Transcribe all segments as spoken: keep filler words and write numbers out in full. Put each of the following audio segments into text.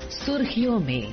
सुर्खियों में।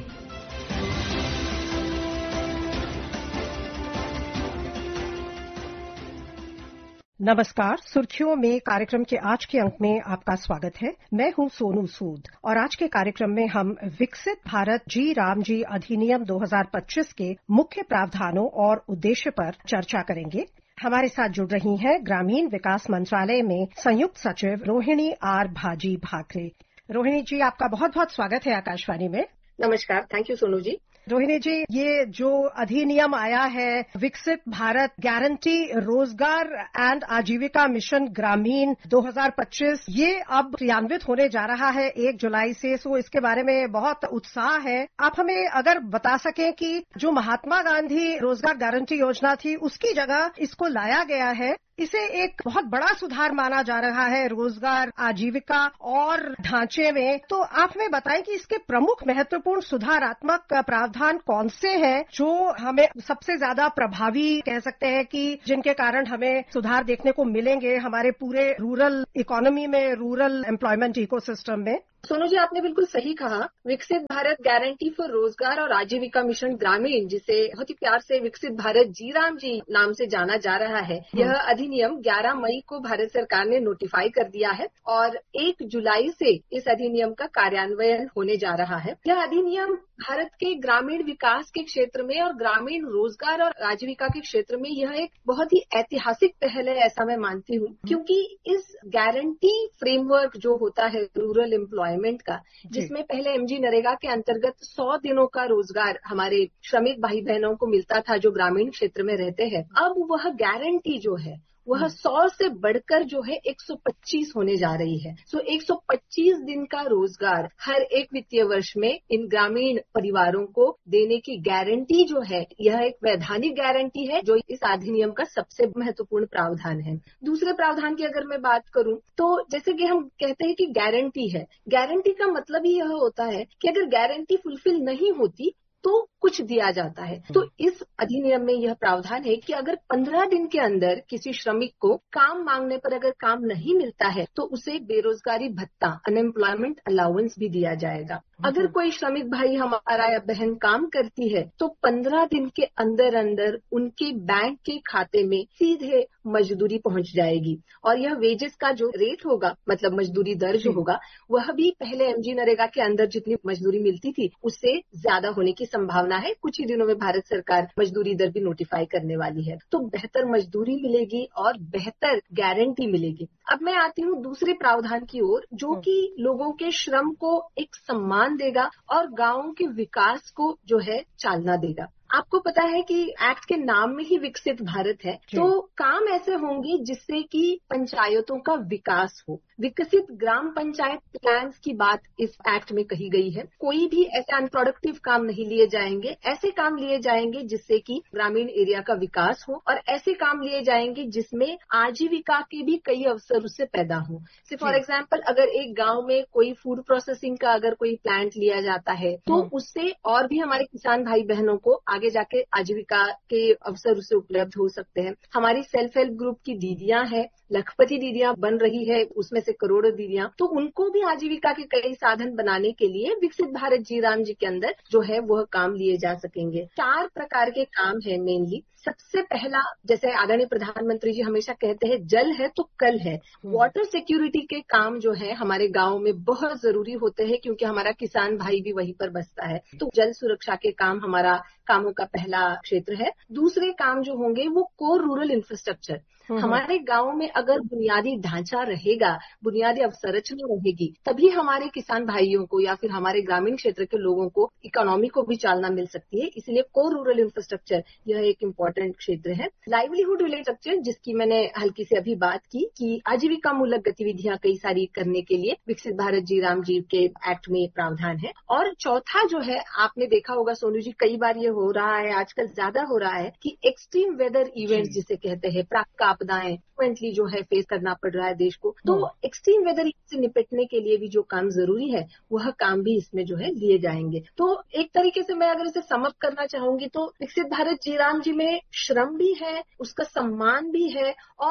नमस्कार, सुर्खियों में कार्यक्रम के आज के अंक में आपका स्वागत है। मैं हूं सोनू सूद और आज के कार्यक्रम में हम विकसित भारत जी राम जी अधिनियम दो हज़ार पच्चीस के मुख्य प्रावधानों और उद्देश्य पर चर्चा करेंगे। हमारे साथ जुड़ रही हैं ग्रामीण विकास मंत्रालय में संयुक्त सचिव रोहिणी आर भाजी भाकरे। रोहिणी जी, आपका बहुत बहुत स्वागत है आकाशवाणी में। नमस्कार, थैंक यू सोनू जी। रोहिणी जी, ये जो अधिनियम आया है विकसित भारत गारंटी रोजगार एंड आजीविका मिशन ग्रामीण दो हज़ार पच्चीस, ये अब क्रियान्वित होने जा रहा है एक जुलाई से। सो इसके बारे में बहुत उत्साह है। आप हमें अगर बता सकें कि जो महात्मा गांधी रोजगार गारंटी योजना थी उसकी जगह इसको लाया गया है, इसे एक बहुत बड़ा सुधार माना जा रहा है रोजगार आजीविका और ढांचे में। तो आप हमें बताएं कि इसके प्रमुख महत्वपूर्ण सुधारात्मक प्रावधान कौन से हैं जो हमें सबसे ज्यादा प्रभावी कह सकते हैं कि जिनके कारण हमें सुधार देखने को मिलेंगे हमारे पूरे रूरल इकोनॉमी में, रूरल एम्प्लॉयमेंट इकोसिस्टम में। सोनू जी, आपने बिल्कुल सही कहा। विकसित भारत गारंटी फॉर रोजगार और आजीविका मिशन ग्रामीण, जिसे बहुत ही प्यार से विकसित भारत जी राम जी नाम से जाना जा रहा है, यह अधिनियम ग्यारह मई को भारत सरकार ने नोटिफाई कर दिया है और एक जुलाई से इस अधिनियम का कार्यान्वयन होने जा रहा है। यह अधिनियम भारत के ग्रामीण विकास के क्षेत्र में और ग्रामीण रोजगार और आजीविका के क्षेत्र में यह एक बहुत ही ऐतिहासिक पहल है, ऐसा मैं मानती हूँ, क्योंकि इस गारंटी फ्रेमवर्क जो होता है रूरल एम्प्लॉयमेंट का, जिसमें पहले एमजी नरेगा के अंतर्गत सौ दिनों का रोजगार हमारे श्रमिक भाई बहनों को मिलता था जो ग्रामीण क्षेत्र में रहते हैं, अब वह गारंटी जो है वह सौ से बढ़कर जो है एक सौ पच्चीस होने जा रही है। सो एक सौ पच्चीस दिन का रोजगार हर एक वित्तीय वर्ष में इन ग्रामीण परिवारों को देने की गारंटी जो है, यह एक वैधानिक गारंटी है जो इस अधिनियम का सबसे महत्वपूर्ण प्रावधान है। दूसरे प्रावधान की अगर मैं बात करूं तो जैसे कि हम कहते हैं कि गारंटी है, गारंटी का मतलब ही यह होता है कि अगर गारंटी फुलफिल नहीं होती तो कुछ दिया जाता है। तो इस अधिनियम में यह प्रावधान है कि अगर पंद्रह दिन के अंदर किसी श्रमिक को काम मांगने पर अगर काम नहीं मिलता है तो उसे बेरोजगारी भत्ता, अनएम्प्लॉयमेंट अलाउंस भी दिया जाएगा। अगर कोई श्रमिक भाई हमारा या बहन काम करती है तो पंद्रह दिन के अंदर अंदर उनके बैंक के खाते में सीधे मजदूरी पहुंच जाएगी और यह वेजेस का जो रेट होगा, मतलब मजदूरी दर जो होगा, वह भी पहले एमजी नरेगा के अंदर जितनी मजदूरी मिलती थी उससे ज्यादा होने की संभावना है। कुछ ही दिनों में भारत सरकार मजदूरी दर भी नोटिफाई करने वाली है, तो बेहतर मजदूरी मिलेगी और बेहतर गारंटी मिलेगी। अब मैं आती हूँ दूसरे प्रावधान की ओर, जो कि लोगों के श्रम को एक सम्मान देगा और गांवों के विकास को जो है चालना देगा। आपको पता है कि एक्ट के नाम में ही विकसित भारत है, तो काम ऐसे होंगे जिससे कि पंचायतों का विकास हो। विकसित ग्राम पंचायत प्लान्स की बात इस एक्ट में कही गई है। कोई भी ऐसे अनप्रोडक्टिव काम नहीं लिए जाएंगे, ऐसे काम लिए जाएंगे जिससे कि ग्रामीण एरिया का विकास हो और ऐसे काम लिए जाएंगे जिसमें आजीविका के भी कई अवसर उससे पैदा हो। से फॉर एग्जाम्पल, अगर एक गांव में कोई फूड प्रोसेसिंग का अगर कोई प्लांट लिया जाता है तो उससे और भी हमारे किसान भाई बहनों को आगे जाके आजीविका के अवसर उससे उपलब्ध हो सकते हैं। हमारी सेल्फ हेल्प ग्रुप की दीदियां हैं, लखपति दीदियां बन रही है, उसमें से करोड़ों दीदियां, तो उनको भी आजीविका के कई साधन बनाने के लिए विकसित भारत जी राम जी के अंदर जो है वह काम लिए जा सकेंगे। चार प्रकार के काम है मेनली। सबसे पहला, जैसे आदरणीय प्रधानमंत्री जी हमेशा कहते हैं, जल है तो कल है। वाटर सिक्योरिटी के काम जो है हमारे गांव में बहुत जरूरी होते हैं क्योंकि हमारा किसान भाई भी वहीं पर बसता है, तो जल सुरक्षा के काम हमारा कामों का पहला क्षेत्र है। दूसरे काम जो होंगे वो कोर रूरल इंफ्रास्ट्रक्चर। हमारे गांव में अगर बुनियादी ढांचा रहेगा, बुनियादी अवसंरचना रहेगी, तभी हमारे किसान भाइयों को या फिर हमारे ग्रामीण क्षेत्र के लोगों को, इकोनॉमी को भी चालना मिल सकती है। इसलिए कोर रूरल इंफ्रास्ट्रक्चर यह एक इम्पोर्टेंट क्षेत्र है। लाइवलीहुड रिलेटेड स्ट्रक्चर, जिसकी मैंने हल्की से अभी बात की कि आजीविका मूलक गतिविधियां कई सारी करने के लिए विकसित भारत जी राम जी के एक्ट में प्रावधान है। और चौथा जो है, आपने देखा होगा सोनू जी, कई बार ये हो रहा है, आजकल ज्यादा हो रहा है कि एक्सट्रीम वेदर इवेंट्स जिसे कहते हैं, प्राकृतिक आपदाएं फ्रिक्वेंटली जो है फेस करना पड़ रहा है देश को, तो एक्सट्रीम वेदर से निपटने के लिए भी जो काम जरूरी है वह काम भी इसमें जो है लिए जाएंगे। तो एक तरीके से मैं अगर इसे समअप करना चाहूंगी तो विकसित भारत जी राम जी में श्रम भी है, उसका सम्मान भी है और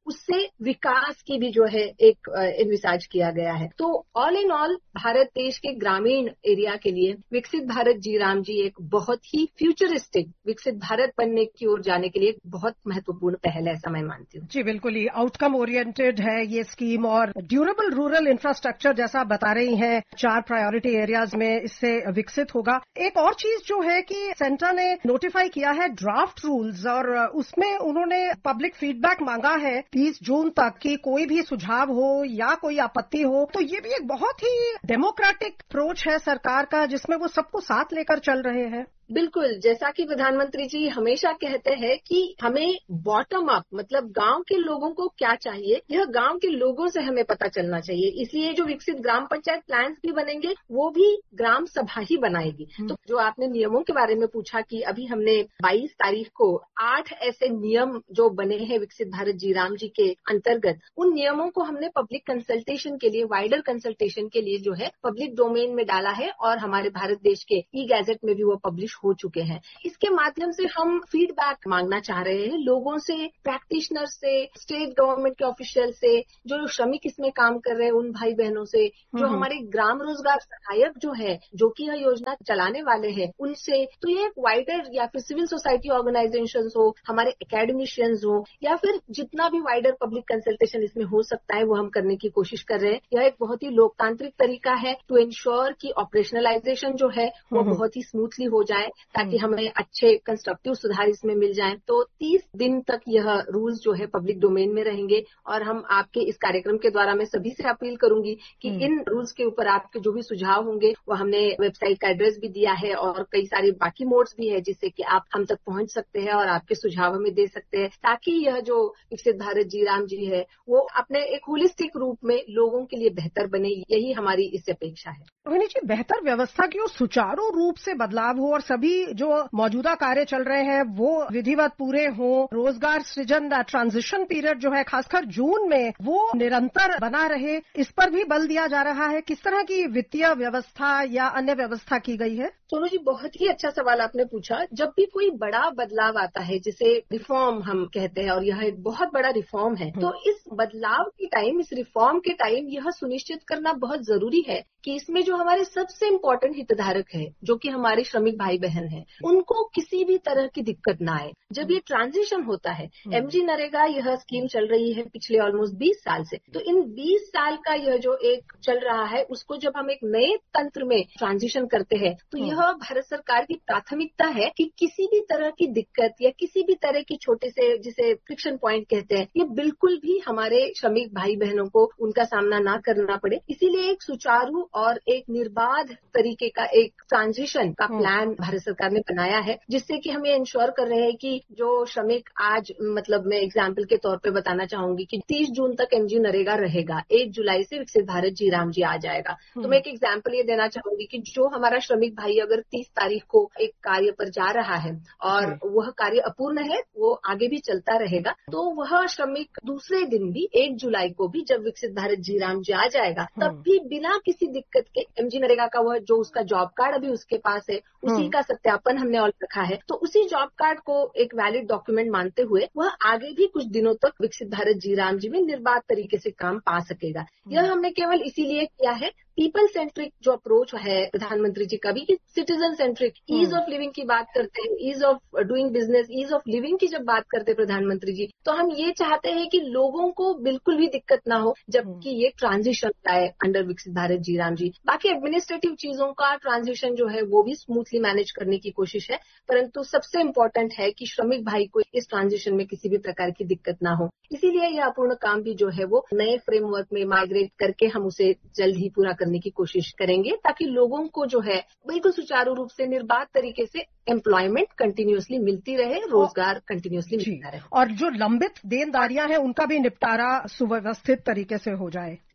उससे विकास की भी जो है एक इन्विसाज किया गया है। तो ऑल इन ऑल भारत देश के ग्रामीण एरिया के लिए विकसित भारत जी राम जी एक बहुत ही फ्यूचरिस्टिक विकसित भारत बनने की ओर जाने के लिए बहुत महत्वपूर्ण पहल है, ऐसा मैं मानती हूँ। जी बिल्कुल ही आउटकम ओरिएंटेड है ये स्कीम और ड्यूरेबल रूरल इंफ्रास्ट्रक्चर जैसा बता रही हैं, चार प्रायोरिटी एरियाज में इससे विकसित होगा। एक और चीज जो है कि सेंटर ने नोटिफाई किया है ड्राफ्ट रूल्स और उसमें उन्होंने पब्लिक फीडबैक मांगा है तीस जून तक कि कोई भी सुझाव हो या कोई आपत्ति हो। तो ये भी एक बहुत ही डेमोक्रेटिक अप्रोच है सरकार का जिसमें वो सबको साथ लेकर चल रहे हैं। बिल्कुल, जैसा कि प्रधानमंत्री जी हमेशा कहते हैं कि हमें बॉटम अप मतलब गांव के लोगों को क्या चाहिए यह गांव के लोगों से हमें पता चलना चाहिए। इसलिए जो विकसित ग्राम पंचायत प्लान्स भी बनेंगे वो भी ग्राम सभा ही बनाएगी। तो जो आपने नियमों के बारे में पूछा कि अभी हमने बाईस तारीख को आठ ऐसे नियम जो बने हैं विकसित भारत जी राम जी के अंतर्गत, उन नियमों को हमने पब्लिक कंसल्टेशन के लिए वाइडर कंसल्टेशन के लिए जो है पब्लिक डोमेन में डाला है और हमारे भारत देश के ई गैजेट में भी वो पब्लिश हो चुके हैं। इसके माध्यम से हम फीडबैक मांगना चाह रहे हैं लोगों से, प्रैक्टिशनर से, स्टेट गवर्नमेंट के ऑफिशियल से, जो श्रमिक इसमें काम कर रहे हैं उन भाई बहनों से, जो हमारे ग्राम रोजगार सहायक जो है जो कि यह योजना चलाने वाले हैं उनसे। तो ये एक वाइडर या फिर सिविल सोसाइटी ऑर्गेनाइजेशन हो, हमारे एकेडमिशियंस हो या फिर जितना भी वाइडर पब्लिक कंसल्टेशन इसमें हो सकता है वो हम करने की कोशिश कर रहे हैं। यह एक बहुत ही लोकतांत्रिक तरीका है टू इंश्योर कि ऑपरेशनलाइजेशन जो है वो बहुत ही स्मूथली हो जाए ताकि हमें अच्छे कंस्ट्रक्टिव सुधार इसमें मिल जाएं। तो तीस दिन तक यह रूल्स जो है पब्लिक डोमेन में रहेंगे और हम आपके इस कार्यक्रम के द्वारा मैं सभी से अपील करूंगी कि इन रूल्स के ऊपर आपके जो भी सुझाव होंगे वो हमने वेबसाइट का एड्रेस भी दिया है और कई सारे बाकी मोड्स भी है जिससे कि आप हम तक पहुंच सकते हैं और आपके सुझाव हमें दे सकते हैं ताकि यह जो विकसित भारत जी राम जी है वो अपने एक होलिस्टिक रूप में लोगों के लिए बेहतर बने, यही हमारी इससे अपेक्षा है। रोहिणी जी, बेहतर व्यवस्था की और सुचारू रूप से बदलाव हो और सभी जो मौजूदा कार्य चल रहे हैं वो विधिवत पूरे हों, रोजगार सृजन ट्रांजिशन पीरियड जो है खासकर जून में वो निरंतर बना रहे, इस पर भी बल दिया जा रहा है। किस तरह की वित्तीय व्यवस्था या अन्य व्यवस्था की गई है? सोनू जी, बहुत ही अच्छा सवाल आपने पूछा। जब भी कोई बड़ा बदलाव आता है जिसे रिफॉर्म हम कहते हैं और यह एक बहुत बड़ा रिफॉर्म है, तो इस बदलाव के टाइम, इस रिफॉर्म के टाइम यह सुनिश्चित करना बहुत जरूरी है कि इसमें जो हमारे सबसे इम्पोर्टेंट हितधारक है जो कि हमारे श्रमिक भाई बहन हैं, उनको किसी भी तरह की दिक्कत ना आए। जब ये ट्रांजिशन होता है, एमजी नरेगा यह स्कीम चल रही है पिछले ऑलमोस्ट बीस साल से, तो इन बीस साल का यह जो एक चल रहा है उसको जब हम एक नए तंत्र में ट्रांजिशन करते हैं तो यह भारत सरकार की प्राथमिकता है कि किसी भी तरह की दिक्कत या किसी भी तरह की छोटे से जिसे फ्रिक्शन पॉइंट कहते हैं ये बिल्कुल भी हमारे श्रमिक भाई बहनों को उनका सामना ना करना पड़े। इसीलिए एक सुचारू और एक निर्बाध तरीके का एक ट्रांजिशन का प्लान भारत सरकार ने बनाया है जिससे कि हम ये इंश्योर कर रहे हैं कि जो श्रमिक आज मतलब मैं एग्जाम्पल के तौर पे बताना चाहूंगी कि तीस जून तक एमजी नरेगा रहेगा, एक जुलाई से विकसित भारत जी राम जी आ जाएगा। तो मैं एक एग्जाम्पल ये देना चाहूंगी कि जो हमारा श्रमिक भाई अगर तीस तारीख को एक कार्य पर जा रहा है और वह कार्य अपूर्ण है, वो आगे भी चलता रहेगा, तो वह श्रमिक दूसरे दिन भी एक जुलाई को भी जब विकसित भारत जी राम जी आ जाएगा तब भी बिना किसी दिक्कत के एमजी नरेगा का वह जो उसका जॉब कार्ड अभी उसके पास है उसी का सत्यापन हमने और रखा है, तो उसी जॉब कार्ड को एक वैलिड डॉक्यूमेंट मानते हुए वह आगे भी कुछ दिनों तक विकसित भारत जी राम जी में निर्बाध तरीके से काम पा सकेगा। यह हमने केवल इसीलिए किया है, पीपल सेंट्रिक जो अप्रोच है प्रधानमंत्री जी का भी, citizen centric, ease of living की बात करते हैं, ease of doing business, ease of living की जब बात करते हैं प्रधानमंत्री जी, तो हम ये चाहते हैं कि लोगों को बिल्कुल भी दिक्कत ना हो जबकि ये ट्रांजिशन आए अंडर विकसित भारत जी राम जी। बाकी एडमिनिस्ट्रेटिव चीजों का ट्रांजिशन जो है वो भी स्मूथली मैनेज करने की कोशिश है, परंतु सबसे इम्पोर्टेंट है कि श्रमिक भाई को इस ट्रांजिशन में किसी भी प्रकार की दिक्कत ना हो। इसीलिए यह अपूर्ण काम भी जो है वो नए फ्रेमवर्क में माइग्रेट करके हम उसे जल्द ही पूरा करने की कोशिश करेंगे ताकि लोगों को जो है बिल्कुल सुचारू रूप से निर्बाध तरीके से एम्प्लॉयमेंट कंटिन्यूअसली मिलती रहे, रोजगार कंटिन्यूअसली मिलता रहे और जो लंबित देनदारियां हैं उनका भी निपटारा सुव्यवस्थित तरीके से हो जाए।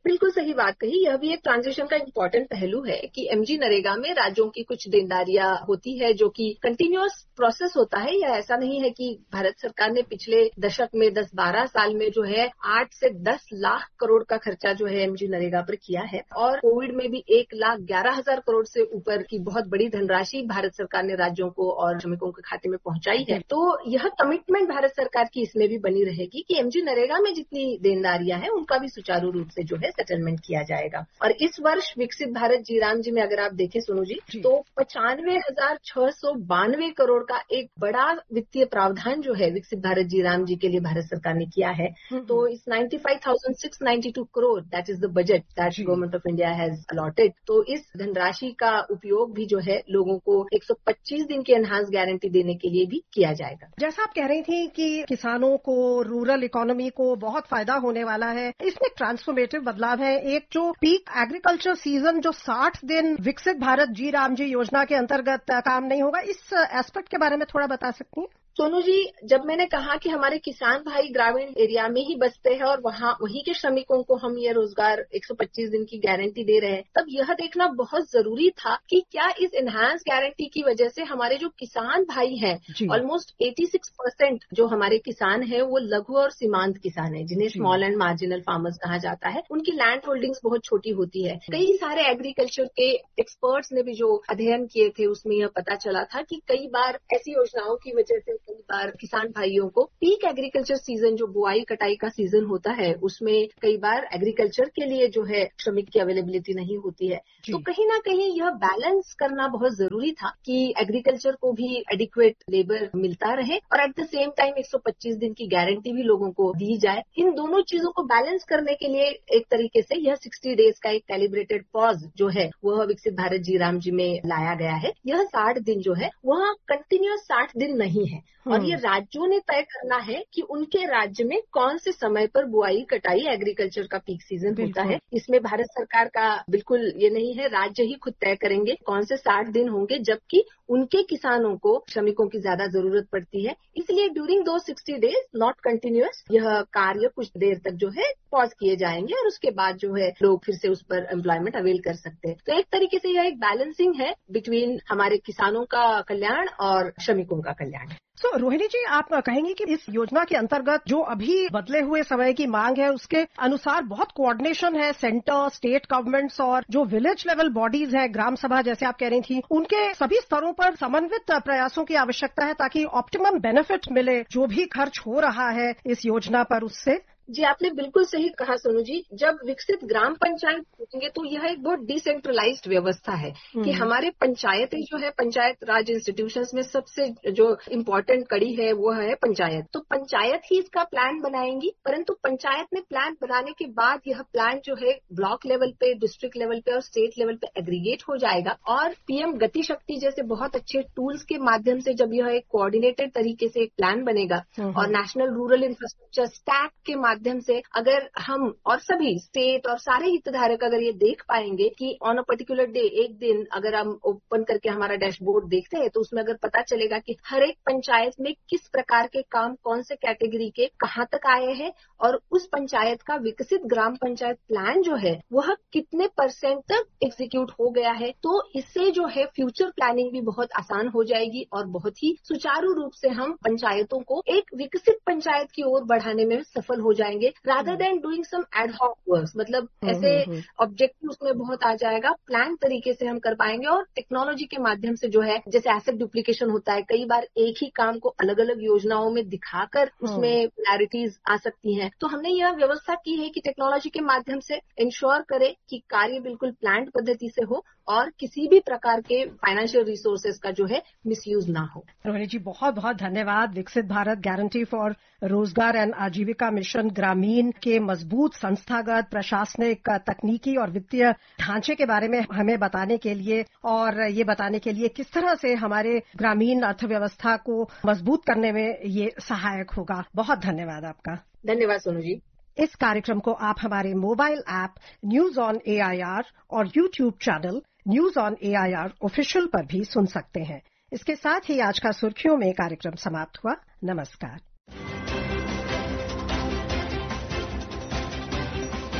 बिल्कुल सही बात कही। यह भी एक ट्रांजिशन का इम्पोर्टेंट पहलू है कि एमजी नरेगा में राज्यों की कुछ देनदारियां होती है जो कि कंटिन्यूअस प्रोसेस होता है। यह ऐसा नहीं है कि भारत सरकार ने पिछले दशक में दस बारह साल में जो है आठ से दस लाख करोड़ का खर्चा जो है एमजी नरेगा पर किया है और कोविड में भी एक लाख ग्यारह हजार करोड़ से ऊपर की बहुत बड़ी धनराशि भारत सरकार ने राज्यों को और श्रमिकों के खाते में पहुंचाई है। तो यह कमिटमेंट भारत सरकार की इसमें भी बनी रहेगी कि एमजी नरेगा में जितनी देनदारियां हैं उनका भी सुचारू रूप से जो है सेटलमेंट किया जाएगा। और इस वर्ष विकसित भारत जी राम जी में अगर आप देखें सोनू जी, जी। तो पचानवे हजार छह सौ बानवे करोड़ का एक बड़ा वित्तीय प्रावधान जो है विकसित भारत जी राम जी के लिए भारत सरकार ने किया है। तो इस ninety five thousand six ninety two crore that is the budget that government of India has allotted. तो इस धनराशि का उपयोग भी जो है लोगों को एक सौ पच्चीस दिन की एनहांस गारंटी देने के लिए भी किया जाएगा। जैसा आप कह रही थी कि किसानों को, रूरल इकोनॉमी को बहुत फायदा होने वाला है, इसमें ट्रांसफॉर्मेटिव बदलाव है। एक जो पीक एग्रीकल्चर सीजन जो साठ दिन विकसित भारत जी राम जी योजना के अंतर्गत काम नहीं होगा, इस एस्पेक्ट के बारे में थोड़ा बता सकती हैं? सोनू जी, जब मैंने कहा कि हमारे किसान भाई ग्रामीण एरिया में ही बसते हैं और वहाँ वहीं के श्रमिकों को हम ये रोजगार एक सौ पच्चीस दिन की गारंटी दे रहे हैं, तब यह देखना बहुत जरूरी था कि क्या इस एनहांस गारंटी की वजह से हमारे जो किसान भाई हैं, ऑलमोस्ट छियासी परसेंट जो हमारे किसान हैं वो लघु और सीमांत किसान हैं, जिन्हें स्मॉल एंड मार्जिनल फार्मर्स कहा जाता है। उनकी लैंड होल्डिंग्स बहुत छोटी होती है। कई सारे एग्रीकल्चर के एक्सपर्ट्स ने भी जो अध्ययन किए थे उसमें यह पता चला था कि कई बार ऐसी योजनाओं की वजह से कई बार किसान भाइयों को पीक एग्रीकल्चर सीजन जो बुआई कटाई का सीजन होता है उसमें कई बार एग्रीकल्चर के लिए जो है श्रमिक की अवेलेबिलिटी नहीं होती है। तो कहीं ना कहीं यह बैलेंस करना बहुत जरूरी था कि एग्रीकल्चर को भी एडिक्वेट लेबर मिलता रहे और एट द सेम टाइम एक सौ पच्चीस दिन की गारंटी भी लोगों को दी जाए। इन दोनों चीजों को बैलेंस करने के लिए एक तरीके से यह साठ डेज का एक कैलिब्रेटेड पॉज जो है वह विकसित भारत जी राम जी में लाया गया है। यह साठ दिन जो है वह कंटिन्यूअस साठ दिन नहीं है और ये राज्यों ने तय करना है कि उनके राज्य में कौन से समय पर बुआई कटाई एग्रीकल्चर का पीक सीजन होता है। इसमें भारत सरकार का बिल्कुल ये नहीं है, राज्य ही खुद तय करेंगे कौन से साठ दिन होंगे, जबकि उनके किसानों को श्रमिकों की ज्यादा जरूरत पड़ती है। इसलिए ड्यूरिंग दो साठ डेज नॉट कंटिन्यूअस यह कार्य कुछ देर तक जो है पॉज किए जाएंगे और उसके बाद जो है लोग फिर से उस पर एम्प्लॉयमेंट अवेल कर सकते हैं। तो एक तरीके से यह एक बैलेंसिंग है बिटवीन हमारे किसानों का कल्याण और श्रमिकों का कल्याण। तो so, रोहिणी जी, आप कहेंगे कि इस योजना के अंतर्गत जो अभी बदले हुए समय की मांग है उसके अनुसार बहुत कोऑर्डिनेशन है सेंटर, स्टेट गवर्नमेंट्स और जो विलेज लेवल बॉडीज है, ग्राम सभा जैसे आप कह रही थी, उनके सभी स्तरों पर समन्वित प्रयासों की आवश्यकता है ताकि ऑप्टिमम बेनिफिट मिले जो भी खर्च हो रहा है इस योजना पर उससे। जी, आपने बिल्कुल सही कहा सोनू जी। जब विकसित ग्राम पंचायत होंगे तो यह एक बहुत डिसेंट्रलाइज्ड व्यवस्था है कि हमारे पंचायतें जो है पंचायत राज इंस्टीट्यूशंस में सबसे जो इम्पोर्टेंट कड़ी है वो है पंचायत। तो पंचायत ही इसका प्लान बनाएंगी, परंतु पंचायत में प्लान बनाने के बाद यह प्लान जो है ब्लॉक लेवल पे, डिस्ट्रिक्ट लेवल पे और स्टेट लेवल पे एग्रीगेट हो जाएगा और पीएम गति शक्ति जैसे बहुत अच्छे टूल्स के माध्यम से जब यह एक कोऑर्डिनेटेड तरीके से एक प्लान बनेगा और नेशनल रूरल इंफ्रास्ट्रक्चर स्टैक के माध्यम से अगर हम और सभी स्टेट और सारे हितधारक अगर ये देख पाएंगे कि ऑन अ पर्टिकुलर डे, एक दिन अगर हम ओपन करके हमारा डैशबोर्ड देखते हैं तो उसमें अगर पता चलेगा कि हर एक पंचायत में किस प्रकार के काम कौन से कैटेगरी के कहाँ तक आए हैं और उस पंचायत का विकसित ग्राम पंचायत प्लान जो है वह कितने परसेंट तक एग्जीक्यूट हो गया है, तो इससे जो है फ्यूचर प्लानिंग भी बहुत आसान हो जाएगी और बहुत ही सुचारू रूप से हम पंचायतों को एक विकसित पंचायत की ओर बढ़ाने में सफल हो जाएंगे, rather than doing some ad hoc work. मतलब ऐसे ऑब्जेक्टिव उसमें बहुत आ जाएगा, प्लान तरीके से हम कर पाएंगे और टेक्नोलॉजी के माध्यम से जो है जैसे एसेट डुप्लीकेशन होता है, कई बार एक ही काम को अलग अलग योजनाओं में दिखाकर उसमें क्लैरिटीज आ सकती हैं। तो हमने यह व्यवस्था की है कि टेक्नोलॉजी के माध्यम से इंश्योर करे कि कार्य बिल्कुल प्लान्ड पद्धति से हो और किसी भी प्रकार के फाइनेंशियल रिसोर्सेज का जो है मिसयूज ना हो। रोहिणी जी, बहुत बहुत धन्यवाद। विकसित भारत गारंटी फॉर रोजगार एंड आजीविका मिशन ग्रामीण के मजबूत संस्थागत, प्रशासनिक, तकनीकी और वित्तीय ढांचे के बारे में हमें बताने के लिए और ये बताने के लिए किस तरह से हमारे ग्रामीण अर्थव्यवस्था को मजबूत करने में ये सहायक होगा। बहुत धन्यवाद आपका। धन्यवाद सोनू जी। इस कार्यक्रम को आप हमारे mobile app news on AIR और YouTube channel news on AIR official पर भी सुन सकते हैं। इसके साथ ही आज का सुर्खियों में कार्यक्रम समाप्त हुआ। नमस्कार।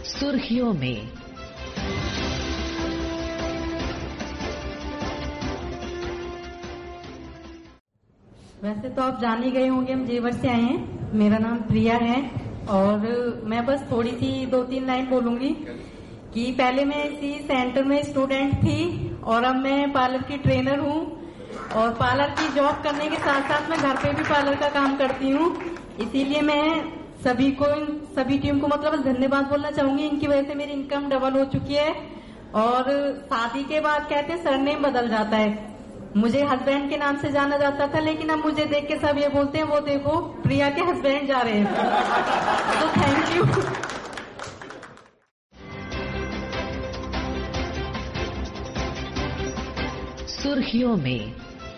सुर्खियों में। वैसे तो आप जान ही गए होंगे, हम जेवर से आए हैं। मेरा नाम प्रिया है और मैं बस थोड़ी सी दो तीन लाइन बोलूंगी कि पहले मैं इसी सेंटर में स्टूडेंट थी और अब मैं पार्लर की ट्रेनर हूँ और पार्लर की जॉब करने के साथ साथ मैं घर पे भी पार्लर का काम करती हूँ। इसीलिए मैं सभी को, सभी टीम को मतलब धन्यवाद बोलना चाहूंगी। इनकी वजह से मेरी इनकम डबल हो चुकी है। और शादी के बाद कहते हैं सरनेम बदल जाता है। मुझे हस्बैंड के नाम से जाना जाता था, लेकिन अब मुझे देख के सब ये बोलते हैं वो देखो प्रिया के हस्बैंड जा रहे हैं। तो थैंक यू। सुर्खियों में।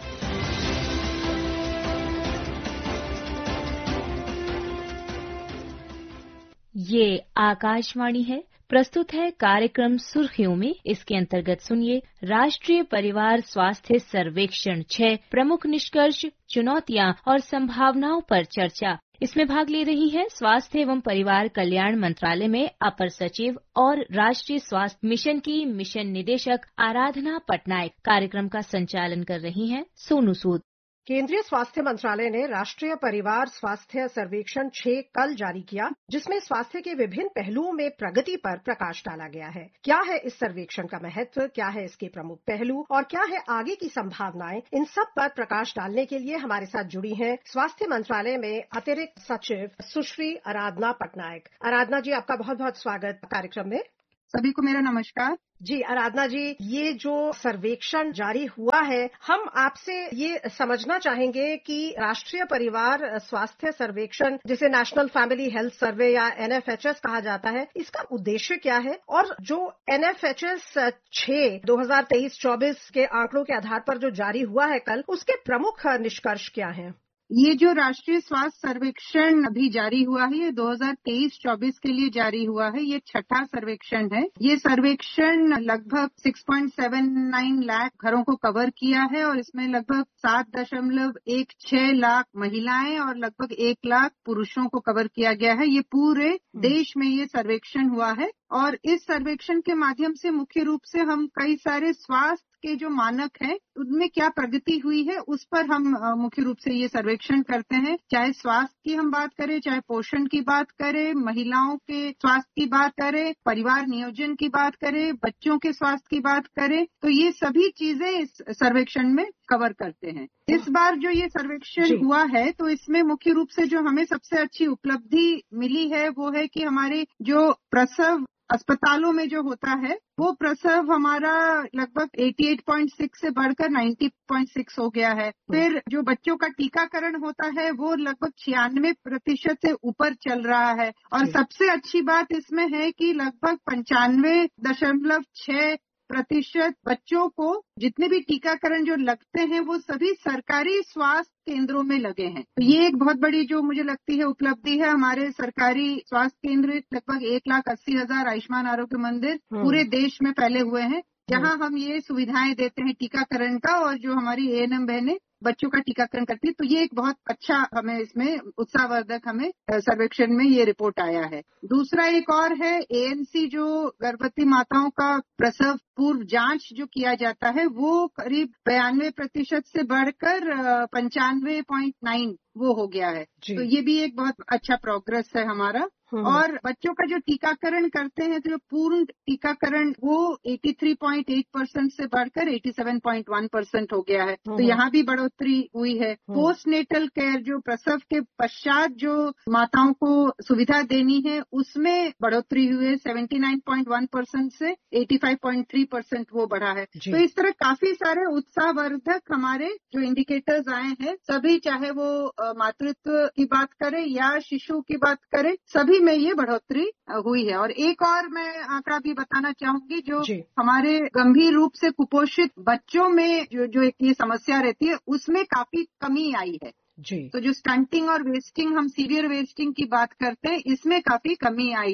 ये आकाशवाणी है। प्रस्तुत है कार्यक्रम सुर्खियों में। इसके अंतर्गत सुनिए राष्ट्रीय परिवार स्वास्थ्य सर्वेक्षण छह प्रमुख निष्कर्ष, चुनौतियां और संभावनाओं पर चर्चा। इसमें भाग ले रही हैं स्वास्थ्य एवं परिवार कल्याण मंत्रालय में अपर सचिव और राष्ट्रीय स्वास्थ्य मिशन की मिशन निदेशक आराधना पटनायक। कार्यक्रम का संचालन कर रही हैं सोनू सूद। केंद्रीय स्वास्थ्य मंत्रालय ने राष्ट्रीय परिवार स्वास्थ्य सर्वेक्षण छह कल जारी किया, जिसमें स्वास्थ्य के विभिन्न पहलुओं में प्रगति पर प्रकाश डाला गया है। क्या है इस सर्वेक्षण का महत्व, क्या है इसके प्रमुख पहलू और क्या है आगे की संभावनाएं, इन सब पर प्रकाश डालने के लिए हमारे साथ जुड़ी हैं स्वास्थ्य मंत्रालय में अतिरिक्त सचिव सुश्री आराधना पटनायक। आराधना जी, आपका बहुत बहुत स्वागत कार्यक्रम में। सभी को मेरा नमस्कार। जी आराधना जी, ये जो सर्वेक्षण जारी हुआ है, हम आपसे ये समझना चाहेंगे कि राष्ट्रीय परिवार स्वास्थ्य सर्वेक्षण, जिसे नेशनल फैमिली हेल्थ सर्वे या एन एफ एच एस कहा जाता है, इसका उद्देश्य क्या है और जो एन एफ एच एस छह दो हजार तेईस चौबीस के आंकड़ों के आधार पर जो जारी हुआ है कल, उसके प्रमुख निष्कर्ष क्या हैं? ये जो राष्ट्रीय स्वास्थ्य सर्वेक्षण अभी जारी हुआ है, ये दो हजार तेईस चौबीस के लिए जारी हुआ है। ये छठा सर्वेक्षण है। ये सर्वेक्षण लगभग छह पॉइंट सात नौ लाख घरों को कवर किया है और इसमें लगभग सात दशमलव एक छह लाख महिलाएं और लगभग एक लाख पुरुषों को कवर किया गया है। ये पूरे देश में ये सर्वेक्षण हुआ है और इस सर्वेक्षण के माध्यम से मुख्य रूप से हम कई सारे स्वास्थ्य के जो मानक हैं उनमें क्या प्रगति हुई है उस पर हम मुख्य रूप से ये सर्वेक्षण करते हैं। चाहे स्वास्थ्य की हम बात करें, चाहे पोषण की बात करें, महिलाओं के स्वास्थ्य की बात करें, परिवार नियोजन की बात करें, बच्चों के स्वास्थ्य की बात करें, तो ये सभी चीजें इस सर्वेक्षण में कवर करते हैं। इस बार जो ये सर्वेक्षण हुआ है तो इसमें मुख्य रूप से जो हमें सबसे अच्छी उपलब्धि मिली है वो है कि हमारे जो प्रसव अस्पतालों में जो होता है वो प्रसव हमारा लगभग अठासी पॉइंट छह से बढ़कर नब्बे पॉइंट छह हो गया है। फिर जो बच्चों का टीकाकरण होता है वो लगभग छियानवे प्रतिशत से ऊपर चल रहा है और सबसे अच्छी बात इसमें है कि लगभग पंचानवे दशमलव छह प्रतिशत बच्चों को जितने भी टीकाकरण जो लगते हैं वो सभी सरकारी स्वास्थ्य केंद्रों में लगे हैं। तो ये एक बहुत बड़ी जो मुझे लगती है उपलब्धि है। हमारे सरकारी स्वास्थ्य केंद्र लगभग एक लाख अस्सी हजार आयुष्मान आरोग्य मंदिर पूरे देश में फैले हुए हैं, जहां हम ये सुविधाएं देते हैं टीकाकरण का और जो हमारी ए एन एम बहनें बच्चों का टीकाकरण करती है। तो ये एक बहुत अच्छा हमें इसमें उत्साहवर्धक हमें सर्वेक्षण में ये रिपोर्ट आया है। दूसरा एक और है ए एन सी, जो गर्भवती माताओं का प्रसव पूर्व जांच जो किया जाता है वो करीब बयानवे प्रतिशत से बढ़कर पंचानवे पॉइंट नौ वो हो गया है। तो ये भी एक बहुत अच्छा प्रोग्रेस है हमारा। और बच्चों का जो टीकाकरण करते हैं तो पूर्ण टीकाकरण वो तिरासी पॉइंट आठ परसेंट से बढ़कर सत्तासी पॉइंट एक परसेंट हो गया है। तो यहाँ भी बढ़ोतरी हुई है। पोस्ट नेटल केयर, जो प्रसव के पश्चात जो माताओं को सुविधा देनी है उसमें बढ़ोतरी हुई है, उन्यासी पॉइंट एक परसेंट से पचासी पॉइंट तीन परसेंट वो बढ़ा है। तो इस तरह काफी सारे उत्साहवर्धक हमारे जो इंडिकेटर्स आए हैं, सभी चाहे वो मातृत्व की बात करें या शिशु की बात करें, सभी में ये बढ़ोतरी हुई है। और एक और मैं आंकड़ा भी बताना चाहूंगी, जो हमारे गंभीर रूप से कुपोषित बच्चों में जो जो एक ये समस्या रहती है उसमें काफी कमी आई है जी। तो जो स्टंटिंग और वेस्टिंग, हम सीवियर वेस्टिंग की बात करते हैं, इसमें काफी कमी आई है।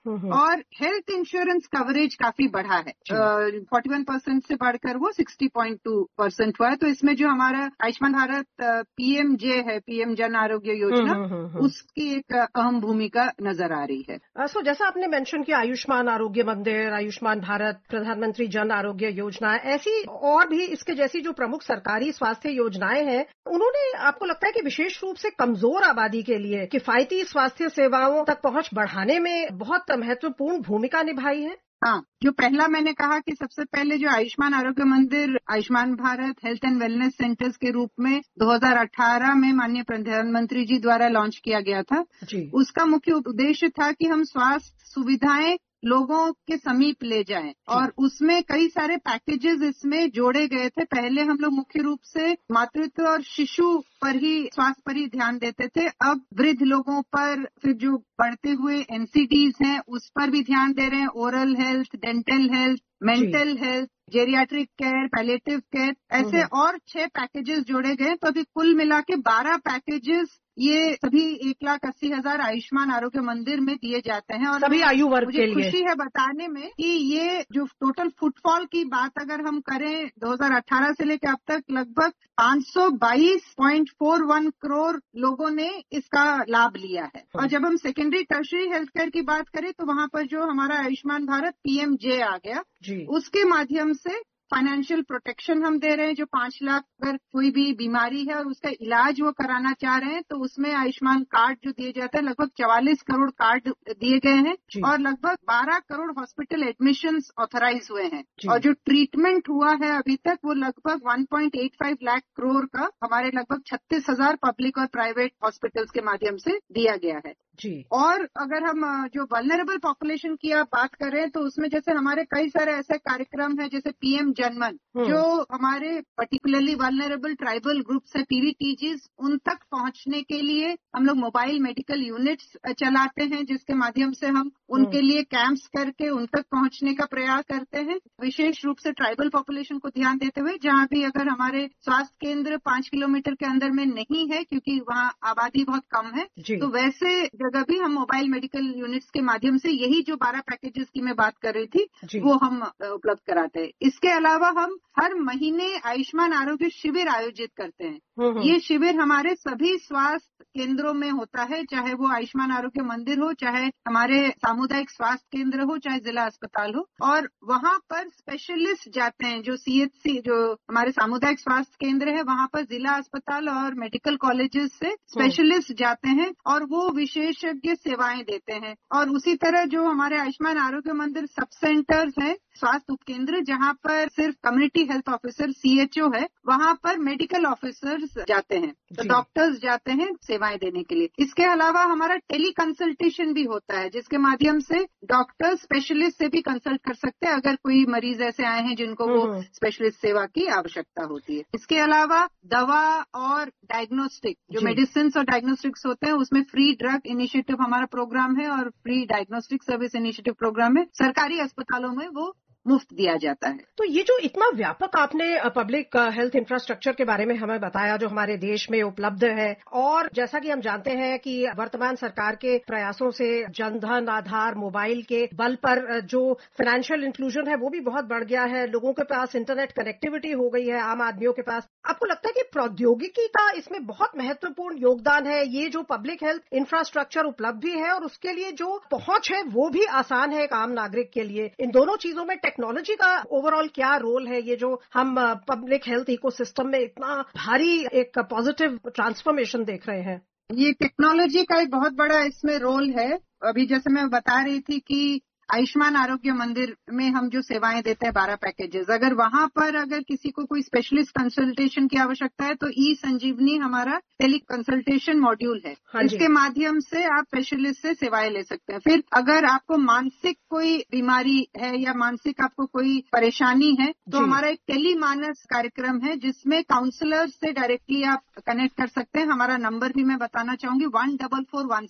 और हेल्थ इंश्योरेंस कवरेज काफी बढ़ा है, फोर्टी वन परसेंट से बढ़कर वो सिक्सटी पॉइंट टू परसेंट हुआ है। तो इसमें जो हमारा आयुष्मान भारत पीएमजे है, पीएम जन आरोग्य योजना, उसकी एक अहम भूमिका नजर आ रही है। सो so, जैसा आपने मेंशन किया आयुष्मान आरोग्य मंदिर, आयुष्मान भारत, प्रधानमंत्री जन आरोग्य योजना, ऐसी और भी इसके जैसी जो प्रमुख सरकारी स्वास्थ्य योजनाएं हैं, उन्होंने आपको लगता है कि विशेष रूप से कमजोर आबादी के लिए किफायती स्वास्थ्य सेवाओं तक पहुंच बढ़ाने में बहुत महत्वपूर्ण भूमिका निभाई है? हाँ, जो पहला मैंने कहा कि सबसे पहले जो आयुष्मान आरोग्य मंदिर Ayushman Bharat health and wellness centres के रूप में दो हज़ार अठारह में माननीय प्रधानमंत्री जी द्वारा लॉन्च किया गया था जी। उसका मुख्य उद्देश्य था कि हम स्वास्थ्य सुविधाएं लोगों के समीप ले जाएं और उसमें कई सारे पैकेजेस इसमें जोड़े गए थे। पहले हम लोग मुख्य रूप से मातृत्व और शिशु पर ही स्वास्थ्य पर ही ध्यान देते थे, अब वृद्ध लोगों पर, फिर जो बढ़ते हुए एनसीडीज हैं उस पर भी ध्यान दे रहे हैं, oral health, dental health, mental health, geriatric care, palliative care, ऐसे और छह पैकेजेस जोड़े गए। तो अभी कुल मिला के बारह पैकेजेस ये सभी एक लाख अस्सी हजार आयुष्मान आरोग्य मंदिर में दिए जाते हैं और सभी आयु वर्ग के लिए। मुझे खुशी है बताने में कि ये जो टोटल फुटफॉल की बात अगर हम करें दो हज़ार अठारह से लेकर अब तक लगभग पाँच सौ बाईस पॉइंट चार एक करोड़ लोगों ने इसका लाभ लिया है। और जब हम सेकेंडरी टर्शरी हेल्थ केयर की बात करें तो वहां पर जो हमारा आयुष्मान भारत पीएमजे आ गया जी। उसके माध्यम से फाइनेंशियल प्रोटेक्शन हम दे रहे हैं। जो पांच लाख अगर कोई भी बीमारी है और उसका इलाज वो कराना चाह रहे हैं तो उसमें आयुष्मान कार्ड जो दिए जाते हैं, लगभग चवालीस करोड़ कार्ड दिए गए हैं और लगभग बारह करोड़ हॉस्पिटल एडमिशंस ऑथराइज हुए हैं और जो ट्रीटमेंट हुआ है अभी तक वो लगभग एक पॉइंट आठ पाँच लाख करोड़ का हमारे लगभग छत्तीस हजार पब्लिक और प्राइवेट हॉस्पिटल्स के माध्यम से दिया गया है जी। और अगर हम जो वल्नरेबल पॉपुलेशन की आप बात करें तो उसमें जैसे हमारे कई सारे ऐसे कार्यक्रम हैं जैसे पीएम जनमन, जो हमारे पर्टिकुलरली वल्नरेबल ट्राइबल ग्रुप्स है, पीवीटीजीज, उन तक पहुंचने के लिए हम लोग मोबाइल मेडिकल यूनिट्स चलाते हैं जिसके माध्यम से हम उनके लिए कैंप्स करके उन तक पहुंचने का प्रयास करते हैं, विशेष रूप से ट्राइबल पॉपुलेशन को ध्यान देते हुए। जहां भी अगर हमारे स्वास्थ्य केंद्र पांच किलोमीटर के अंदर में नहीं है क्योंकि वहां आबादी बहुत कम है, तो वैसे जगह भी हम मोबाइल मेडिकल यूनिट्स के माध्यम से यही जो बारह पैकेजेस की मैं बात कर रही थी वो हम उपलब्ध कराते हैं। इसके अलावा हम हर महीने आयुष्मान आरोग्य शिविर आयोजित करते हैं। ये शिविर हमारे सभी स्वास्थ्य केंद्रों में होता है, चाहे वो आयुष्मान आरोग्य मंदिर हो, चाहे हमारे सामुदायिक स्वास्थ्य केंद्र हो, चाहे जिला अस्पताल हो, और वहां पर स्पेशलिस्ट जाते हैं। जो सीएचसी जो हमारे सामुदायिक स्वास्थ्य केंद्र है वहां पर जिला अस्पताल और मेडिकल कॉलेजेस से स्पेशलिस्ट जाते हैं और वो विशेषज्ञ सेवाएं देते हैं। और उसी तरह जो हमारे आयुष्मान आरोग्य मंदिर सब सेंटर्स हैं, स्वास्थ्य उपकेंद्र, जहां पर सिर्फ कम्युनिटी हेल्थ ऑफिसर सीएचओ है, वहां पर मेडिकल ऑफिसर्स जाते हैं, तो डॉक्टर्स जाते हैं सेवाएं देने के लिए। इसके अलावा हमारा टेली कंसल्टेशन भी होता है जिसके माध्यम से डॉक्टर स्पेशलिस्ट से भी कंसल्ट कर सकते हैं अगर कोई मरीज ऐसे आए हैं जिनको वो स्पेशलिस्ट सेवा की आवश्यकता होती है। इसके अलावा दवा और डायग्नोस्टिक जो मेडिसिन और डायग्नोस्टिक्स होते हैं उसमें फ्री ड्रग इनिशिएटिव हमारा प्रोग्राम है और free diagnostic service initiative programme है। सरकारी अस्पतालों में वो मुफ्त दिया जाता है। तो ये जो इतना व्यापक आपने पब्लिक हेल्थ इंफ्रास्ट्रक्चर के बारे में हमें बताया जो हमारे देश में उपलब्ध है, और जैसा कि हम जानते हैं कि वर्तमान सरकार के प्रयासों से जनधन आधार मोबाइल के बल पर जो फाइनेंशियल इंक्लूजन है वो भी बहुत बढ़ गया है, लोगों के पास इंटरनेट कनेक्टिविटी हो गई है आम आदमियों के पास। आपको लगता है कि प्रौद्योगिकी का इसमें बहुत महत्वपूर्ण योगदान है? ये जो पब्लिक हेल्थ इंफ्रास्ट्रक्चर उपलब्ध भी है और उसके लिए जो पहुंच है वो भी आसान है एक आम नागरिक के लिए, इन दोनों चीजों में टेक्नोलॉजी का ओवरऑल क्या रोल है? ये जो हम पब्लिक हेल्थ इकोसिस्टम में इतना भारी एक पॉजिटिव ट्रांसफॉर्मेशन देख रहे हैं, ये टेक्नोलॉजी का एक बहुत बड़ा इसमें रोल है। अभी जैसे मैं बता रही थी कि आयुष्मान आरोग्य मंदिर में हम जो सेवाएं देते हैं बारह पैकेजेस, अगर वहां पर अगर किसी को कोई स्पेशलिस्ट कंसल्टेशन की आवश्यकता है तो ई संजीवनी हमारा टेली कंसल्टेशन मॉड्यूल है। हाँ, इसके माध्यम से आप स्पेशलिस्ट से सेवाएं ले सकते हैं। फिर अगर आपको मानसिक कोई बीमारी है या मानसिक आपको कोई परेशानी है तो हमारा एक टेली मानस कार्यक्रम है जिसमें काउंसलर से डायरेक्टली आप कनेक्ट कर सकते हैं। हमारा नंबर भी मैं बताना चाहूंगी one double four one six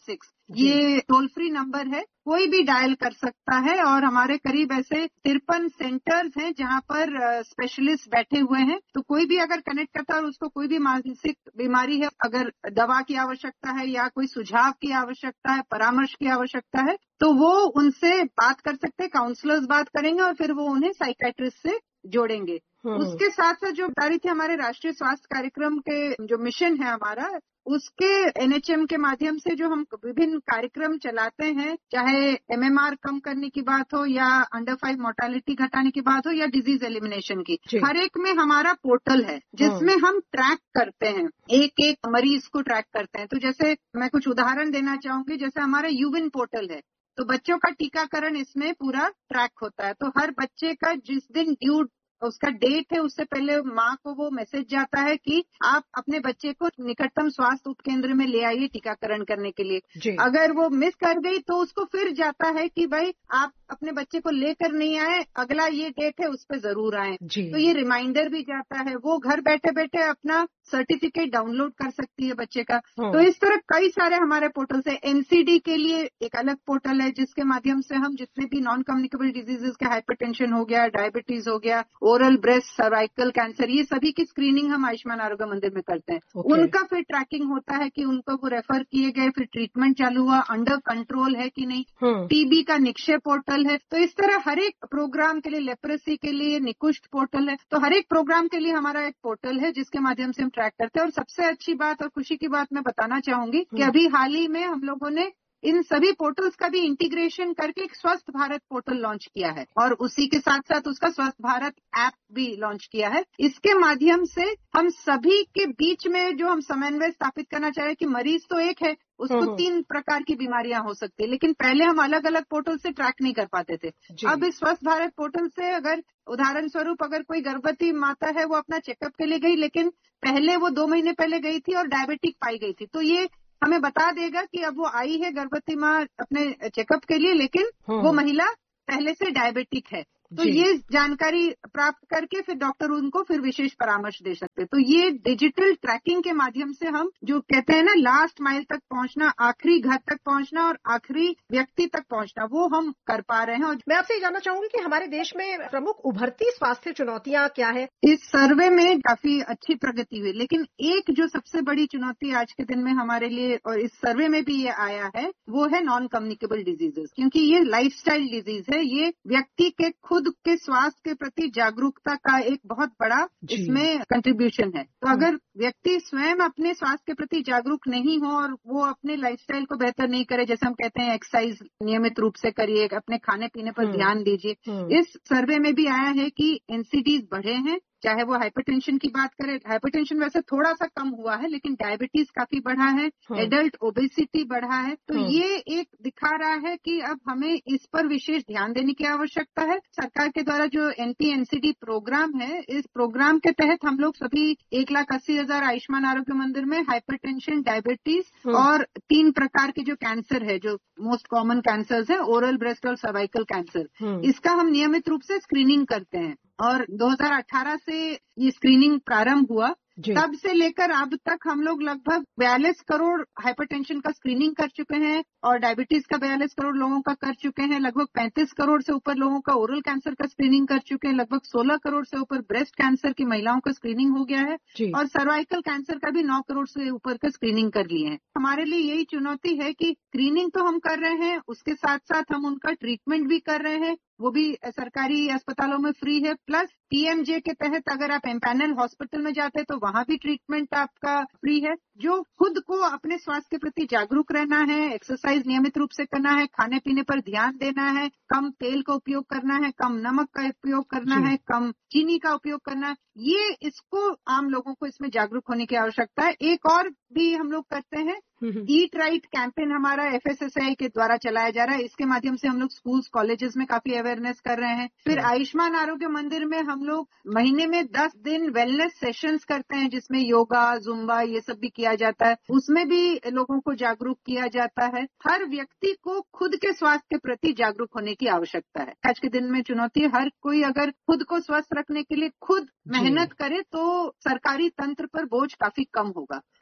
ये टोल फ्री नंबर है, कोई भी डायल कर सकता है और हमारे करीब ऐसे तिरपन सेंटर्स हैं जहां पर स्पेशलिस्ट बैठे हुए हैं। तो कोई भी अगर कनेक्ट करता है और उसको कोई भी मानसिक बीमारी है, अगर दवा की आवश्यकता है या कोई सुझाव की आवश्यकता है, परामर्श की आवश्यकता है, तो वो उनसे बात कर सकते हैं, काउंसलर्स बात करेंगे और फिर वो उन्हें साइकेट्रिस्ट से जोड़ेंगे। उसके साथ साथ जो बता रही थी हमारे राष्ट्रीय स्वास्थ्य कार्यक्रम के जो मिशन है हमारा, उसके एनएचएम के माध्यम से जो हम विभिन्न कार्यक्रम चलाते हैं, चाहे एमएमआर कम करने की बात हो या अंडर फाइव मोर्टेलिटी घटाने की बात हो या डिजीज एलिमिनेशन की, हर एक में हमारा पोर्टल है जिसमें हम ट्रैक करते हैं, एक एक मरीज को ट्रैक करते हैं। तो जैसे मैं कुछ उदाहरण देना चाहूंगी, जैसे हमारा यूविन पोर्टल है, तो बच्चों का टीकाकरण इसमें पूरा ट्रैक होता है। तो हर बच्चे का जिस दिन ड्यू उसका डेट है, उससे पहले माँ को वो मैसेज जाता है कि आप अपने बच्चे को निकटतम स्वास्थ्य उपकेंद्र में ले आइए टीकाकरण करने के लिए। अगर वो मिस कर गई तो उसको फिर जाता है कि भाई आप अपने बच्चे को लेकर नहीं आए, अगला ये डेट है उस पर जरूर आए। तो ये रिमाइंडर भी जाता है, वो घर बैठे बैठे अपना सर्टिफिकेट डाउनलोड कर सकती है बच्चे का। तो इस तरह कई सारे हमारे पोर्टल्स है। एनसीडी के लिए एक अलग पोर्टल है जिसके माध्यम से हम जितने भी नॉन कम्युनिकेबल डिजीजेस के, हाइपरटेंशन हो गया, डायबिटीज हो गया, ओरल ब्रेस्ट, सर्वाइकल कैंसर, ये सभी की स्क्रीनिंग हम आयुष्मान आरोग्य मंदिर में करते हैं। okay. उनका फिर ट्रैकिंग होता है कि उनको वो रेफर किए गए, फिर ट्रीटमेंट चालू हुआ, अंडर कंट्रोल है कि नहीं। hmm. टीबी का निक्षय पोर्टल है। तो इस तरह हर एक प्रोग्राम के लिए, लेप्रेसी के लिए निकुष्ठ पोर्टल है। तो हर एक प्रोग्राम के लिए हमारा एक पोर्टल है जिसके माध्यम से हम ट्रैक करते हैं। और सबसे अच्छी बात और खुशी की बात मैं बताना चाहूंगी hmm. कि अभी हाल ही में हम लोगों ने इन सभी पोर्टल्स का भी इंटीग्रेशन करके एक स्वस्थ भारत पोर्टल लॉन्च किया है और उसी के साथ साथ उसका स्वस्थ भारत ऐप भी लॉन्च किया है। इसके माध्यम से हम सभी के बीच में जो हम समन्वय स्थापित करना चाह रहे हैं कि मरीज तो एक है, उसको तीन प्रकार की बीमारियां हो सकती है, लेकिन पहले हम अलग अलग पोर्टल से ट्रैक नहीं कर पाते थे। अब इस स्वस्थ भारत पोर्टल से अगर उदाहरण स्वरूप अगर कोई गर्भवती माता है, वो अपना चेकअप के लिए गई, लेकिन पहले वो दो महीने पहले गई थी और डायबिटिक पाई गई थी, तो ये हमें बता देगा कि अब वो आई है गर्भवती माँ अपने चेकअप के लिए, लेकिन वो महिला पहले से डायबिटिक है। तो ये जानकारी प्राप्त करके फिर डॉक्टर उनको फिर विशेष परामर्श दे सकते हैं। तो ये डिजिटल ट्रैकिंग के माध्यम से हम जो कहते हैं ना, लास्ट माइल तक पहुंचना, आखिरी घर तक पहुंचना और आखिरी व्यक्ति तक पहुंचना, वो हम कर पा रहे हैं। और मैं आपसे ये जानना चाहूंगी कि हमारे देश में प्रमुख उभरती स्वास्थ्य चुनौतियां क्या है? इस सर्वे में काफी अच्छी प्रगति हुई, लेकिन एक जो सबसे बड़ी चुनौती आज के दिन में हमारे लिए, और इस सर्वे में भी ये आया है, वो है नॉन कम्युनिकेबल डिजीजेस। क्योंकि ये लाइफस्टाइल डिजीज है, ये व्यक्ति के खुद के स्वास्थ्य के प्रति जागरूकता का एक बहुत बड़ा इसमें कंट्रीब्यूशन है। तो अगर व्यक्ति स्वयं अपने स्वास्थ्य के प्रति जागरूक नहीं हो और वो अपने लाइफस्टाइल को बेहतर नहीं करे, जैसे हम कहते हैं एक्सरसाइज नियमित रूप से करिए, अपने खाने पीने पर ध्यान दीजिए। इस सर्वे में भी आया है कि एनसीडीज बढ़े हैं, चाहे वो हाइपरटेंशन की बात करें, हाइपरटेंशन वैसे थोड़ा सा कम हुआ है, लेकिन डायबिटीज काफी बढ़ा है, एडल्ट ओबेसिटी बढ़ा है। तो ये एक दिखा रहा है कि अब हमें इस पर विशेष ध्यान देने की आवश्यकता है। सरकार के द्वारा जो एनपी एनसीडी प्रोग्राम है, इस प्रोग्राम के तहत हम लोग सभी एक लाख अस्सी हजार आयुष्मान आरोग्य मंदिर में हाइपरटेंशन, डायबिटीज और तीन प्रकार के जो कैंसर है, जो मोस्ट कॉमन कैंसर है, ओरल ब्रेस्ट और सर्वाइकल कैंसर, इसका हम नियमित रूप से स्क्रीनिंग करते हैं। और दो हज़ार अठारह से ये स्क्रीनिंग प्रारंभ हुआ, तब से लेकर अब तक हम लोग लगभग बयालीस करोड़ हाइपरटेंशन का स्क्रीनिंग कर चुके हैं और डायबिटीज का बयालीस करोड़ लोगों का कर चुके हैं। लगभग पैंतीस करोड़ से ऊपर लोगों का ओरल कैंसर का स्क्रीनिंग कर चुके हैं। लगभग सोलह करोड़ से ऊपर ब्रेस्ट कैंसर की महिलाओं का स्क्रीनिंग हो गया है और सर्वाइकल कैंसर का भी नौ करोड़ से ऊपर का स्क्रीनिंग कर लिए हैं। हमारे लिए यही चुनौती है कि स्क्रीनिंग तो हम कर रहे हैं, उसके साथ साथ हम उनका ट्रीटमेंट भी कर रहे हैं, वो भी सरकारी अस्पतालों में फ्री है। प्लस पीएमजे के तहत अगर आप एम्पैनल हॉस्पिटल में जाते हैं तो वहां भी ट्रीटमेंट आपका फ्री है। जो खुद को अपने स्वास्थ्य के प्रति जागरूक रहना है, एक्सरसाइज नियमित रूप से करना है, खाने पीने पर ध्यान देना है, कम तेल का उपयोग करना है, कम नमक का उपयोग करना है, कम चीनी का उपयोग करना है, ये इसको आम लोगों को इसमें जागरूक होने की आवश्यकता है। एक और भी हम लोग करते हैं, ईट राइट कैंपेन हमारा एफएसएसआई के द्वारा चलाया जा रहा है। इसके माध्यम से हम लोग स्कूल्स, कॉलेजेस में काफी अवेयरनेस कर रहे हैं। फिर आयुष्मान आरोग्य मंदिर में हम लोग महीने में दस दिन वेलनेस सेशंस करते हैं, जिसमें योगा, जुम्बा, ये सब भी किया जाता है। उसमें भी लोगों को जागरूक किया जाता है। हर व्यक्ति को खुद के स्वास्थ्य के प्रति जागरूक होने की आवश्यकता है। आज के दिन में चुनौती है, हर कोई अगर खुद को स्वस्थ रखने के लिए खुद मेहनत करे तो सरकारी तंत्र पर बोझ काफी कम होगा।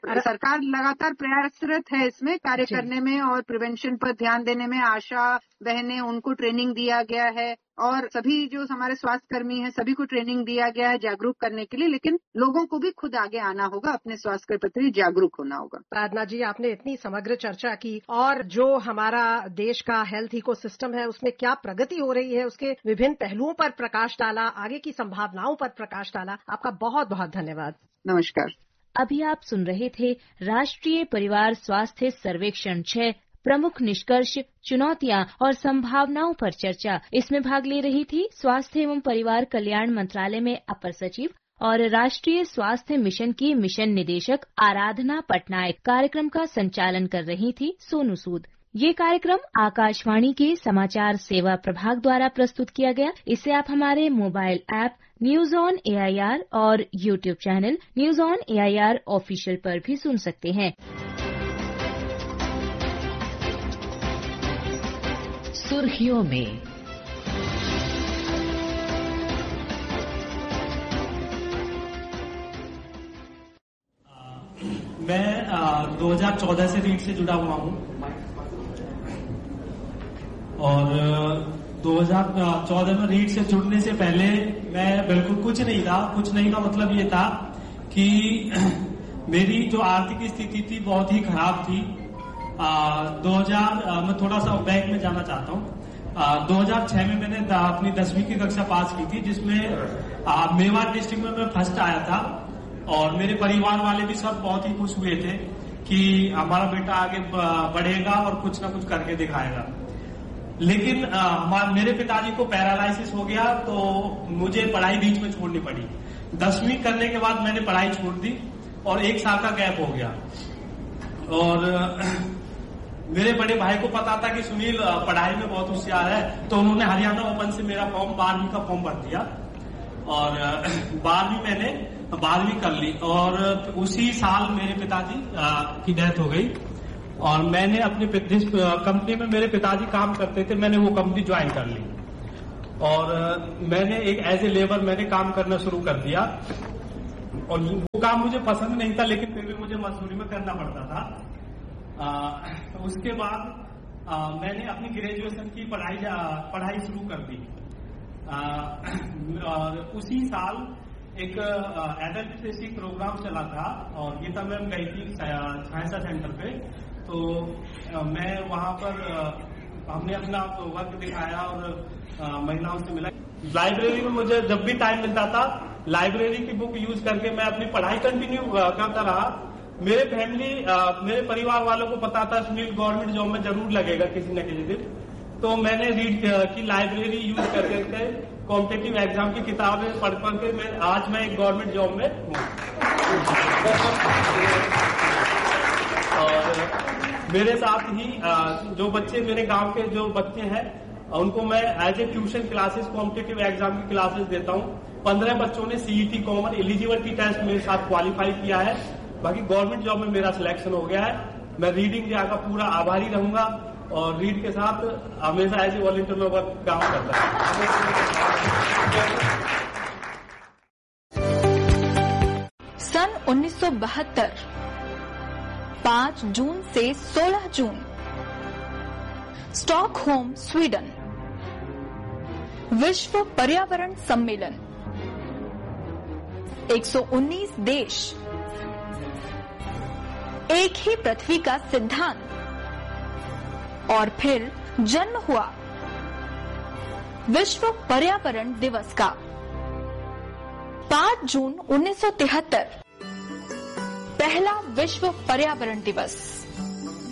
सरकार लगातार प्रयासरत है इसमें कार्य करने में और प्रिवेंशन पर ध्यान देने में। आशा बहनें, उनको ट्रेनिंग दिया गया है और सभी जो हमारे स्वास्थ्य कर्मी हैं सभी को ट्रेनिंग दिया गया है जागरूक करने के लिए, लेकिन लोगों को भी खुद आगे आना होगा, अपने स्वास्थ्य के प्रति जागरूक होना होगा। साधना जी, आपने इतनी समग्र चर्चा की और जो हमारा देश का हेल्थ इकोसिस्टम है उसमें क्या प्रगति हो रही है उसके विभिन्न पहलुओं पर प्रकाश डाला, आगे की संभावनाओं पर प्रकाश डाला। आपका बहुत बहुत धन्यवाद। नमस्कार। अभी आप सुन रहे थे राष्ट्रीय परिवार स्वास्थ्य सर्वेक्षण छह प्रमुख निष्कर्ष, चुनौतियां और संभावनाओं पर चर्चा। इसमें भाग ले रही थी स्वास्थ्य एवं परिवार कल्याण मंत्रालय में अपर सचिव और राष्ट्रीय स्वास्थ्य मिशन की मिशन निदेशक आराधना पटनायक। कार्यक्रम का संचालन कर रही थी सोनू सूद। ये कार्यक्रम आकाशवाणी के समाचार सेवा प्रभाग द्वारा प्रस्तुत किया गया। इसे आप हमारे mobile app news on AIR और YouTube channel news on AIR official पर भी सुन सकते हैं। सुर्खियों में। मैं दो हज़ार चौदह से रीड से जुड़ा हुआ हूँ और दो हज़ार चौदह में रीड से जुड़ने से पहले मैं बिल्कुल कुछ नहीं था। कुछ नहीं का मतलब ये था कि मेरी जो आर्थिक स्थिति थी बहुत ही खराब थी। दो हजार मैं थोड़ा सा बैक में जाना चाहता हूँ। दो हज़ार छह में मैंने अपनी दसवीं की कक्षा पास की थी, जिसमें आ, मेवाड़ डिस्ट्रिक्ट में मैं फर्स्ट आया था और मेरे परिवार वाले भी सब बहुत ही खुश हुए थे कि हमारा बेटा आगे बढ़ेगा और कुछ ना कुछ करके दिखाएगा। लेकिन हमारे मेरे पिताजी को पैरालाइसिस हो गया तो मुझे पढ़ाई बीच में छोड़नी पड़ी। दसवीं करने के बाद मैंने पढ़ाई छोड़ दी और एक साल का गैप हो गया। और मेरे बड़े भाई को पता था कि सुनील पढ़ाई में बहुत होशियार है, तो उन्होंने हरियाणा ओपन से मेरा फॉर्म बारहवीं का फॉर्म भर दिया और बारहवीं मैंने बारहवीं कर ली। और उसी साल मेरे पिताजी की डेथ हो गई और मैंने अपने जिस कंपनी में मेरे पिताजी काम करते थे मैंने वो कंपनी ज्वाइन कर ली और मैंने एक एज ए लेबर मैंने काम करना शुरू कर दिया। और वो काम मुझे पसंद नहीं था, लेकिन फिर भी मुझे मजदूरी में करना पड़ता था। आ, उसके बाद आ, मैंने अपनी ग्रेजुएशन की पढ़ाई पढ़ाई शुरू कर दी आ, और उसी साल एक एडल्ट लिटरेसी प्रोग्राम चला था और गीता मैम गई थी साइंसा सेंटर पे, तो आ, मैं वहां पर आ, हमने अपना वर्क दिखाया और महिलाओं से मिला। लाइब्रेरी में मुझे जब भी टाइम मिलता था लाइब्रेरी की बुक यूज करके मैं अपनी पढ़ाई कंटिन्यू करता रहा। मेरे फैमिली मेरे परिवार वालों को पता था सुनील गवर्नमेंट जॉब में जरूर लगेगा किसी न किसी दिन, तो मैंने रीड की लाइब्रेरी यूज कर करके कॉम्पिटिटिव एग्जाम की किताबें पढ़ पढ़ के मैं आज मैं एक गवर्नमेंट जॉब में हूँ। और मेरे साथ ही जो बच्चे मेरे गांव के जो बच्चे हैं उनको मैं as a tuition classes competitive exam की क्लासेस देता हूँ। पंद्रह बच्चों ने सीईटी कॉमन एलिजिबिलिटी टेस्ट मेरे साथ क्वालिफाई किया है। बाकी गवर्नमेंट जॉब में मेरा सिलेक्शन हो गया है। मैं रीडिंग डे का पूरा आभारी रहूंगा और रीड के साथ हमेशा एज ए वॉलंटियर में वर्क काम करता है। सन उन्नीस सौ बहत्तर पाँच जून से सोलह जून स्टॉकहोम, स्वीडन, विश्व पर्यावरण सम्मेलन, एक सौ उन्नीस देश, एक ही पृथ्वी का सिद्धांत और फिर जन्म हुआ विश्व पर्यावरण दिवस का। पाँच जून उन्नीस सौ तिहत्तर पहला विश्व पर्यावरण दिवस।